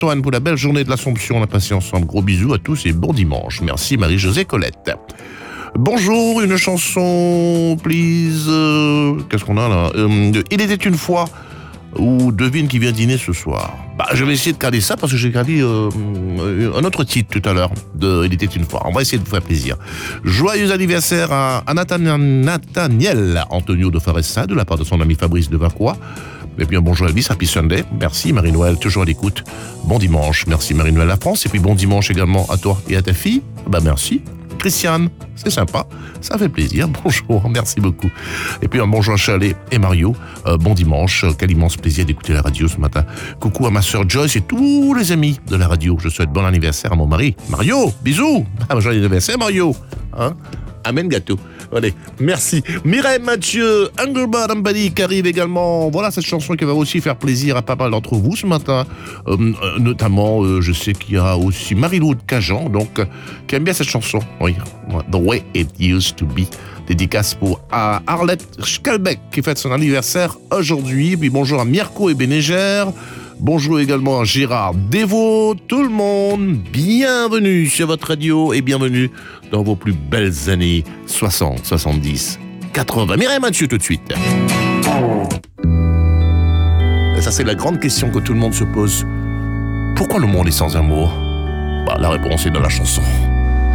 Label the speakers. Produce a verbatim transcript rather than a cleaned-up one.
Speaker 1: Antoine pour la belle journée de l'Assomption. On a passé ensemble. Gros bisous à tous et bon dimanche. Merci Marie-Josée Colette. Bonjour, une chanson, please. Euh, qu'est-ce qu'on a là euh, Il était une fois, ou devine qui vient dîner ce soir. Bah, je vais essayer de caler ça parce que j'ai gardé euh, un autre titre tout à l'heure de Il était une fois. On va essayer de vous faire plaisir. Joyeux anniversaire à, à Nathan, Nathaniel Antonio de Foresta de la part de son ami Fabrice de Vacqua. Et puis un bonjour Elvis, Happy Sunday. Merci Marie-Noël, toujours à l'écoute. Bon dimanche, merci Marie-Noël La France. Et puis bon dimanche également à toi et à ta fille. Bah merci. Christiane, c'est sympa, ça fait plaisir. Bonjour, merci beaucoup. Et puis un bonjour à Chalet et Mario. Euh, bon dimanche, quel immense plaisir d'écouter la radio ce matin. Coucou à ma sœur Joyce et tous les amis de la radio. Je souhaite bon anniversaire à mon mari. Mario, bisous. Ah, bon anniversaire Mario. Hein? Amen gâteau. Allez, merci. Mireille Mathieu, Engelbert Ambali qui arrive également. Voilà cette chanson qui va aussi faire plaisir à pas mal d'entre vous ce matin. Euh, euh, notamment, euh, je sais qu'il y a aussi Marie-Lou de Cajan, donc, euh, qui aime bien cette chanson. Oui, The Way It Used to Be. Dédicace pour à Arlette Schkalbeck qui fête son anniversaire aujourd'hui. Puis bonjour à Mirko et Bénégère. Bonjour également à Gérard Dévaux, tout le monde, bienvenue sur votre radio et bienvenue dans vos plus belles années soixante, soixante-dix, quatre-vingts. Mireille Mathieu tout de suite. Et ça c'est la grande question que tout le monde se pose. Pourquoi le monde est sans amour ? Bah, la réponse est dans la chanson.